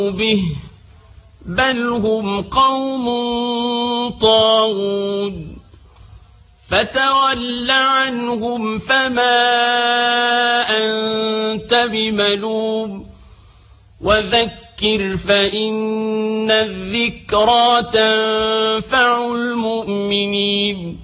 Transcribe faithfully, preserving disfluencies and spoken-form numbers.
به بل هم قوم طاغون فتول عنهم فما أنت بملوم وذكر فإن الذكرى تنفع المؤمنين